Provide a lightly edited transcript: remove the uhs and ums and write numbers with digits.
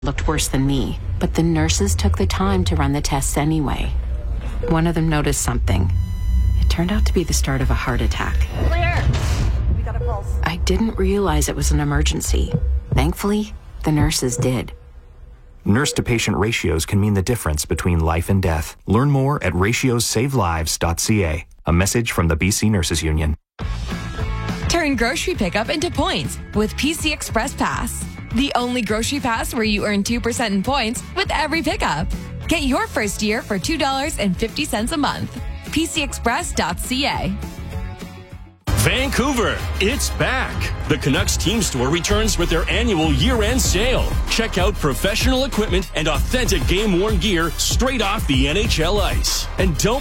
looked worse than me, but the nurses took the time to run the tests anyway. One of them noticed something. It turned out to be the start of a heart attack. Claire! We got a pulse. I didn't realize it was an emergency. Thankfully, the nurses did. Nurse-to-patient ratios can mean the difference between life and death. Learn more at ratiosavelives.ca. A message from the BC Nurses Union. Turn grocery pickup into points with PC Express Pass. The only grocery pass where you earn 2% in points with every pickup. Get your first year for $2.50 a month. PCExpress.ca. Vancouver, it's back. The Canucks team store returns with their annual year-end sale. Check out professional equipment and authentic game-worn gear straight off the NHL ice. And don't